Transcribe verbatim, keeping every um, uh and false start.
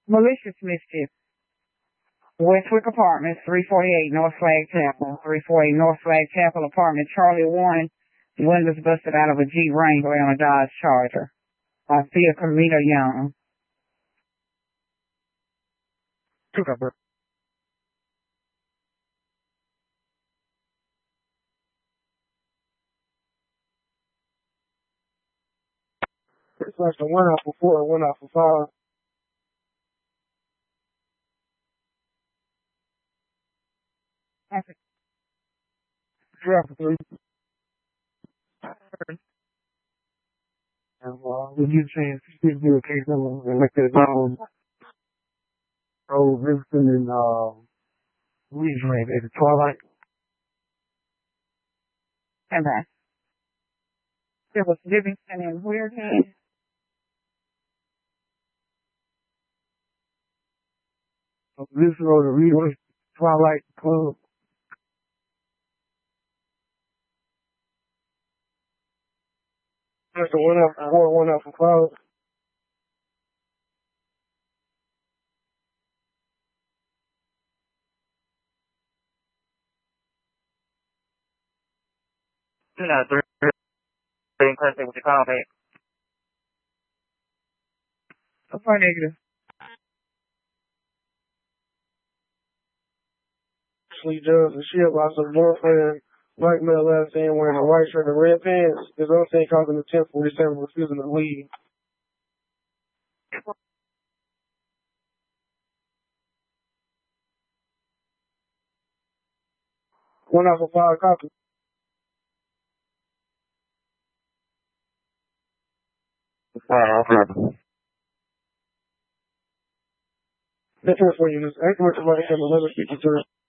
Malicious mischief. Westwick Apartments, three forty-eight North Flag Chapel, three forty-eight North Flag Chapel Apartment, Charlie one, windows busted out of a Jeep Wrangler and a Dodge Charger. I see a Camino Young. Two number. It's like the one out for four and one out for five. Okay. Draft for three. And uh, when you change, you do a case number and look at it down. Oh, Vincent and uh, Louise Ray, baby. Twilight. Okay. There was Livingston and where again? This road, the Reed Twilight Club. That's the one out for four, one out for five. Two nine three. In contact with your call back. Affirmative. She does, and she about her boyfriend, black male last name, wearing a white shirt and red pants. His own thing causing the tenth forty-seven refusing to leave. One out for five copies. That's it for you. That's what somebody said, eleven fifty-three.